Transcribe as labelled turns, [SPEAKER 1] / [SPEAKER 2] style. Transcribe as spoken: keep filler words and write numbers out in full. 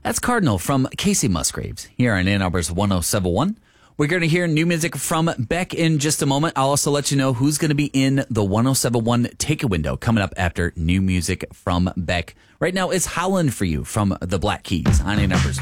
[SPEAKER 1] That's Cardinal from Casey Musgraves here on Ann Arbor's one oh seven point one. We're going to hear new music from Beck in just a moment. I'll also let you know who's going to be in the one oh seven point one Take a Window coming up after new music from Beck. Right now, it's Howlin' for You from the Black Keys on Ann Arbor's